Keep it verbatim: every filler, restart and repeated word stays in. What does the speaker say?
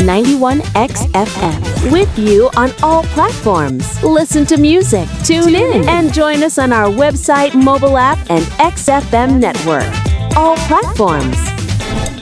ninety-one X F M. With you on all platforms. Listen to music, tune in, and join us on our website, mobile app, and X F M network. All platforms.